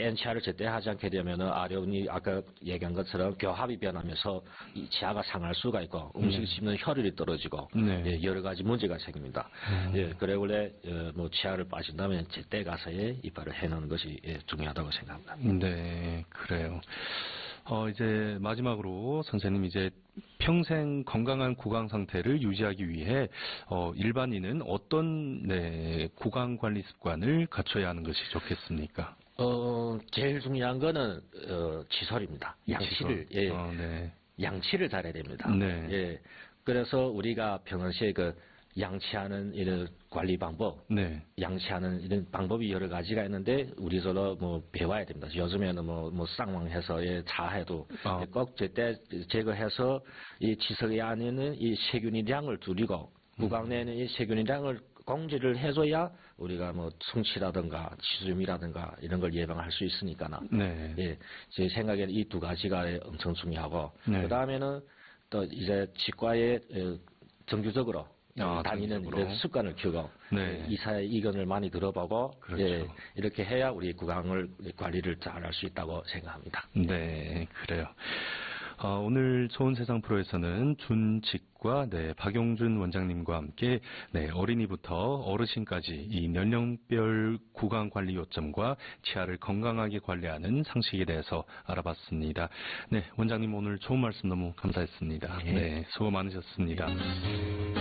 뺀 치아를 제때 하지 않게 되면은 아련이 아까 얘기한 것처럼 교합이 변하면서 이 치아가 상할 수가 있고 음식을 씹는 혈율이 떨어지고 네. 예, 여러 가지 문제가 생깁니다. 예, 그래 원래 뭐 치아를 빠진다면 제때 가서의 이빨을 해놓는 것이 예, 중요하다고 생각합니다. 네, 그래요. 이제 마지막으로 선생님 이제 평생 건강한 구강 상태를 유지하기 위해 일반인은 어떤 구강 관리 습관을 갖춰야 하는 것이 좋겠습니까? 제일 중요한 거는 치솔입니다. 양치를 치솔. 예, 네. 양치를 잘해야 됩니다. 네. 예, 그래서 우리가 평상시에 그 양치하는 이런 관리 방법, 네. 양치하는 이런 방법이 여러 가지가 있는데 우리 서로 뭐 배워야 됩니다. 요즘에는 뭐 쌍망해서 예, 차해도 꼭 제때 제거해서 이 치석에 안에는 이 세균이량을 줄이고 구강 내에는 이 세균이량을 공제를 해줘야 우리가 뭐 충치라든가 치주염이라든가 이런 걸 예방할 수 있으니까나. 네. 예, 제 생각에는 이 두 가지가 엄청 중요하고 네. 그 다음에는 또 이제 치과에 정규적으로 다니는 정기적으로. 이런 습관을 키우고 네. 의사의 의견을 많이 들어보고 그렇죠. 예, 이렇게 해야 우리 구강을 관리를 잘 할 수 있다고 생각합니다. 네, 그래요. 오늘 좋은 세상 프로에서는 준치과 박용준 원장님과 함께 어린이부터 어르신까지 이 연령별 구강 관리 요점과 치아를 건강하게 관리하는 상식에 대해서 알아봤습니다. 네, 원장님 오늘 좋은 말씀 너무 감사했습니다. 네, 수고 많으셨습니다.